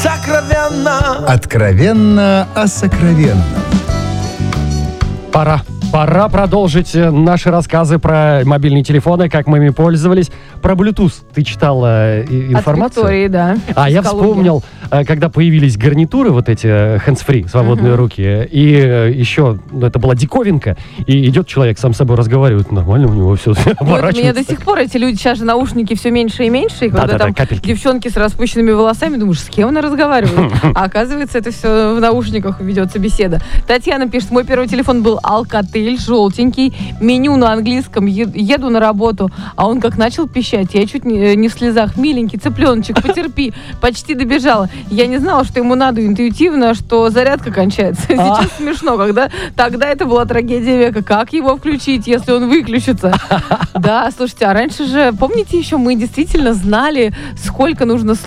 сокровенно. Откровенно о сокровенном. Пора продолжить наши рассказы про мобильные телефоны, как мы ими пользовались. Про Bluetooth ты читала информацию? От Виктории, да. Я вспомнил, когда появились гарнитуры, вот эти hands-free, свободные руки, и еще, это была диковинка, и идет человек, сам с собой разговаривает, нормально у него все оборачивается. У меня до сих пор эти люди, сейчас же наушники все меньше и меньше, и когда там капельки. девчонки с распущенными волосами, думаешь, с кем она разговаривает? А оказывается, это все в наушниках ведется беседа. Татьяна пишет, мой первый телефон был Alcatel, желтенький, меню на английском, еду на работу, а он как начал пищать, я чуть не в слезах, миленький цыпленочек, потерпи, почти добежала. Я не знала, что ему надо интуитивно, что зарядка кончается. Сейчас смешно, когда тогда это была трагедия века. Как его включить, если он выключится? Да, слушайте, а раньше же, помните еще, мы действительно знали, сколько нужно